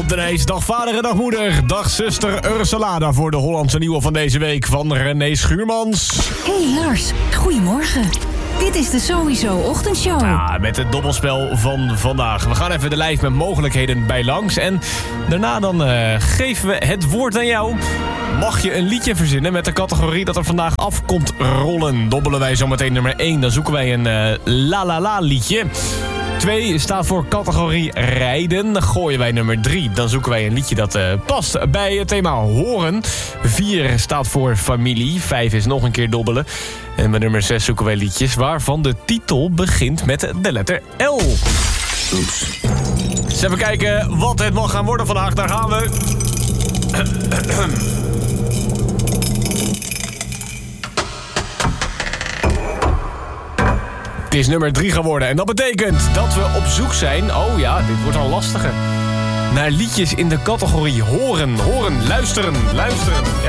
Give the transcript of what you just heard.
op de ijs. Dag vader en dag moeder. Dag zuster Ursula voor de Hollandse nieuwe van deze week van René Schuurmans. Hey Lars, goedemorgen. Dit is de Sowieso Ochtendshow. Ja, met het dobbelspel van vandaag. We gaan even de lijst met mogelijkheden bij langs. En daarna dan geven we het woord aan jou. Mag je een liedje verzinnen met de categorie dat er vandaag af komt rollen? Dobbelen wij zometeen nummer 1. Dan zoeken wij een la la la liedje. 2 staat voor categorie rijden. Dan gooien wij nummer 3. Dan zoeken wij een liedje dat past bij het thema horen. 4 staat voor familie. 5 is nog een keer dobbelen. En bij nummer 6 zoeken wij liedjes waarvan de titel begint met de letter L. Oeps. Eens even kijken wat het mag gaan worden vandaag. Daar gaan we. Het is nummer 3 geworden en dat betekent dat we op zoek zijn... Oh ja, dit wordt al lastiger. Naar liedjes in de categorie horen. Horen, luisteren, luisteren. Ja.